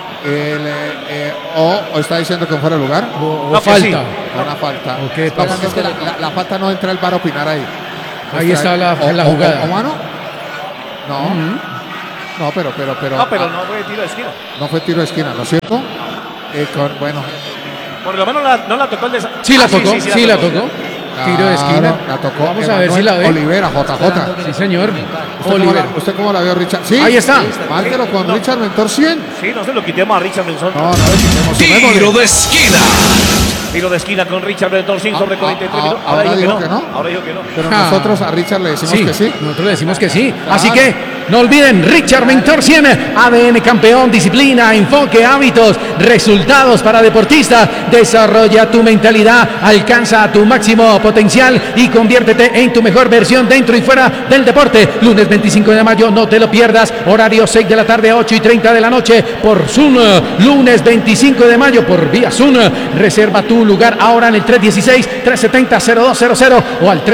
O está diciendo que fuera de lugar. O No, falta. sí. Una falta. ¿O qué No, pasa? porque es que la falta no entra el VAR a opinar ahí. Ahí está la jugada. ¿O mano? No. No, pero. No, pero no fue tiro de esquina. No fue tiro de esquina, ¿no es cierto? Bueno. Por lo menos no la tocó el de... Sí, la tocó. Sí, la tocó. Tiro de esquina. Claro, la tocó. Vamos a ver si la ve. Olivera, JJ. Sí, señor. ¿Usted cómo la vio, Richard? Sí. Ahí está. Márquelo con Richard Mentorcín. Sí, no se lo quitemos a Richard Mentorcín. No le quitemos. Tiro de esquina. Tiro de esquina con Richard Mentorcín sobre 43 minutos. Ahora dijo que no. Ahora dijo que no. Pero nosotros a Richard le decimos que sí. Nosotros le decimos que sí. Claro. Así que no olviden, Richard Mentorcín, ADN campeón, disciplina, enfoque, hábitos, resultados para deportistas. Desarrolla tu mentalidad, alcanza tu máximo potencial y conviértete en tu mejor versión dentro y fuera del deporte. Lunes 25 de mayo, no te lo pierdas. Horario 6 de la tarde, 8:30 de la noche por Zoom. Lunes 25 de mayo por vía Zoom. Reserva tu lugar ahora en el 316-370-0200 o al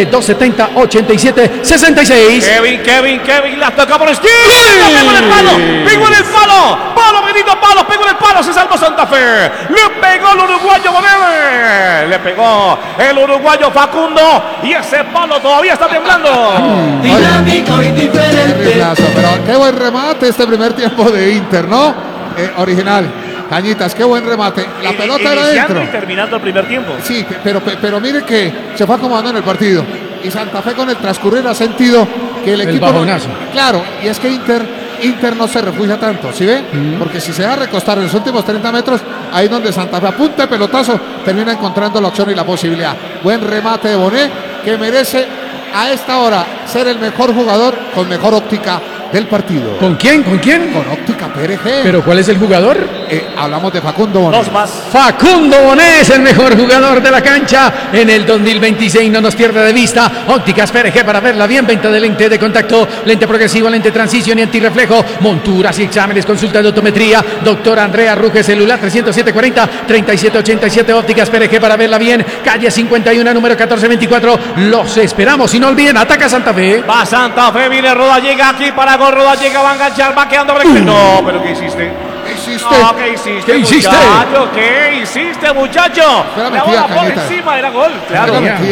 320-270-8766. Kevin, la toca por esquina. Pegó en el palo. Palo, Benito, pegó en el palo. Se salvó Santa Fe. Le pegó el uruguayo Bonelli. Le pegó el uruguayo Facundo. Y ese palo todavía está temblando. Dinámico y diferente. Pero qué buen remate este primer tiempo de Inter, ¿no? Original. Cañitas, qué buen remate. La pelota era dentro. Y terminando el primer tiempo. Sí, pero mire que se fue acomodando en el partido. Y Santa Fe con el transcurrir ha sentido que el equipo... bajonazo. Claro, y es que Inter no se refugia tanto, ¿sí ve? Porque si se va a recostar en los últimos 30 metros, ahí es donde Santa Fe apunta el pelotazo, termina encontrando la opción y la posibilidad. Buen remate de Bonet, que merece a esta hora ser el mejor jugador con mejor óptica del partido. ¿Con quién? Con óptica PRG. ¿Pero cuál es el jugador? Hablamos de Facundo Bonet. Dos más. Facundo Bonet es el mejor jugador de la cancha en el 2026. No nos pierda de vista. Ópticas PRG para verla bien. Venta de lente de contacto, lente progresivo, lente transición y antirreflejo. Monturas y exámenes. Consulta de optometría. Doctora Andrea Ruge, celular 307-40-3787. Ópticas PRG para verla bien. Calle 51, número 1424. Los esperamos. Y no olviden, ataca Santa Fe. Va Santa Fe, viene Rodallega aquí para gol. Rodallega va a enganchar, va quedando. No, pero ¿qué hiciste? No, ¿qué hiciste, muchacho? ¿Qué hiciste, muchacho? La bola por encima, era gol. Claro.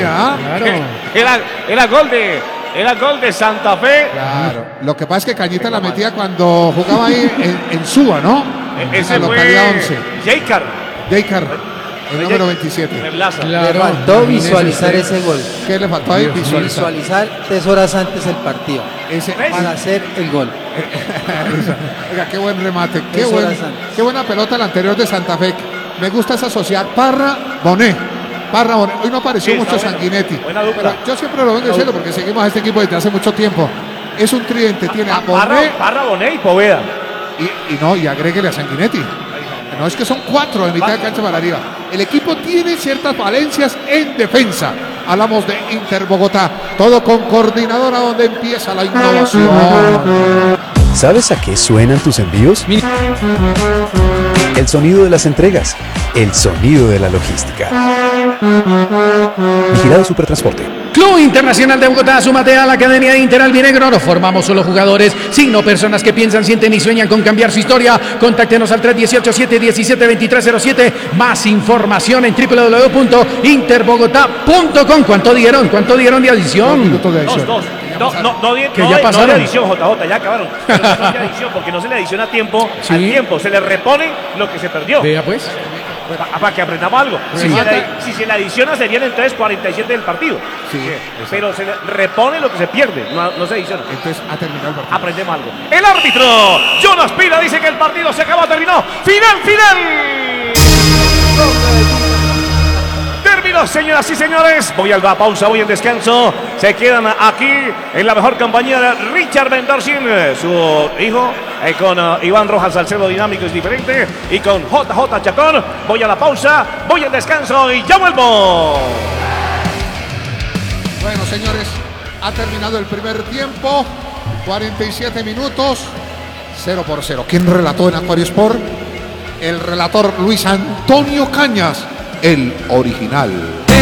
Era gol de Santa Fe. Claro. Lo que pasa es que Cañita la metía cuando jugaba ahí en Suba, ¿no? Ese la fue localidad 11. Jaycar. El número 27. Le faltó visualizar ese gol. ¿Qué le faltó ahí? Visualizar 3 horas antes el partido. Para hacer el gol. Oiga, qué buen remate. Qué buena pelota la anterior de Santa Fe. Me gusta esa sociedad. Parra Bonet. Hoy no apareció mucho Sanguinetti. Buena dupla. Pero yo siempre lo vengo diciendo porque seguimos a este equipo desde hace mucho tiempo. Es un tridente. Tiene a Bonet. Parra, Bonet y Poveda. Y agréguele a Sanguinetti. No, es que son 4 de mitad de cancha para arriba. El equipo tiene ciertas falencias en defensa. Hablamos de Inter Bogotá. Todo con coordinadora donde empieza la innovación. ¿Sabes a qué suenan tus envíos? El sonido de las entregas, el sonido de la logística. Vigilado Supertransporte. Club Internacional de Bogotá, súmate a la Academia Inter Albinegro. No formamos solo jugadores, sino personas que piensan, sienten y sueñan con cambiar su historia. Contáctenos al 318-717-2307. Más información en www.interbogotá.com. ¿Cuánto dieron? ¿Cuánto dieron de adición? Dos. No de adición, JJ, ya acabaron. Pero no de adición, porque no se le adiciona tiempo al tiempo. Se le repone lo que se perdió. Vea pues. Para que aprendamos algo. Sí. Si se le adiciona serían entonces 47 del partido. Sí, pero se le repone lo que se pierde, no se adiciona. Entonces ha terminado el partido. Aprendemos algo. El árbitro Jonas Pila dice que el partido se acabó, terminó. Final. Terminó, señoras y señores. Voy a la pausa, voy en descanso. Se quedan aquí en la mejor compañía de Richard Bendarcin, su hijo, con Iván Rojas Salcedo, dinámico, es diferente, y con JJ Chacón. Voy a la pausa, voy en descanso y ya vuelvo. Bueno, señores, ha terminado el primer tiempo. 47 minutos. 0-0. ¿Quién relató en Acuario Sport? El relator Luis Antonio Cañas, el original.